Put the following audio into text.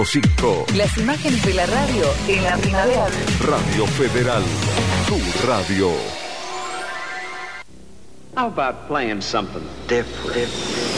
5. Las imágenes de la radio en la primavera. Radio Federal, tu radio. How about playing something different?